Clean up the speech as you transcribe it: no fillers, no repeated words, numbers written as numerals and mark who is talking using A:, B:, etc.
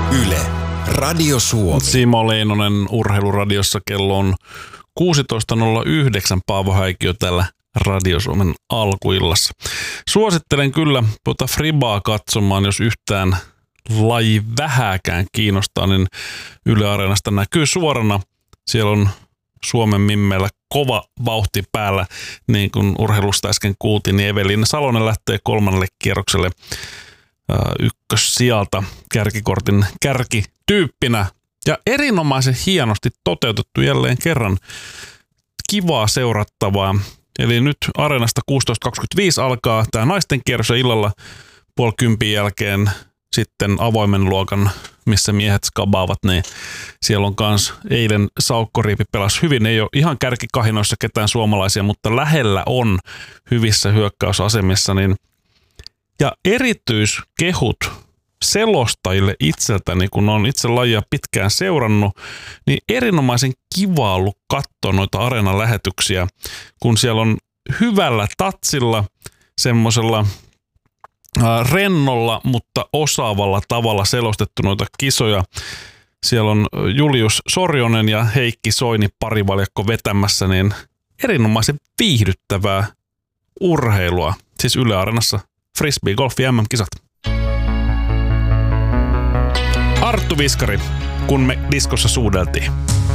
A: Yle, Radio Suomi.
B: Simo Leinonen Urheiluradiossa, kello on 16.09. Paavo Häikiö täällä Radio Suomen alkuillassa. Suosittelen kyllä tuota Fribaa katsomaan, jos yhtään laji vähääkään kiinnostaa, niin Yle Areenasta näkyy suorana. Siellä on Suomen mimmeillä kova vauhti päällä, niin kuin urheilusta äsken kuultiin, niin Eveliina Salonen lähtee 3. kierrokselle ykkössijalta kärkikortin kärkityyppinä. Ja erinomaisen hienosti toteutettu jälleen kerran. Kivaa seurattavaa. Eli nyt Areenasta 16.25 alkaa tämä naisten kierros ja illalla 9:30 jälkeen sitten avoimen luokan, missä miehet skabaavat, niin siellä on kans eilen Saukko Riipi pelasi hyvin. Ei ole ihan kärkikahinoissa ketään suomalaisia, mutta lähellä on hyvissä hyökkäysasemissa. Niin ja erityiskehut selostajille itseltäni, kun on itse lajia pitkään seurannut, niin erinomaisen kiva ollut katsoa noita Areenan lähetyksiä, kun siellä on hyvällä tatsilla, semmoisella rennolla, mutta osaavalla tavalla selostettu noita kisoja. Siellä on Julius Sorjonen ja Heikki Soini parivaljakko vetämässä, niin erinomaisen viihdyttävää urheilua. Siis Yle Areenassa Frisbee Golfi MM-kisat. Arttu Viskari, kun me diskossa suudeltiin.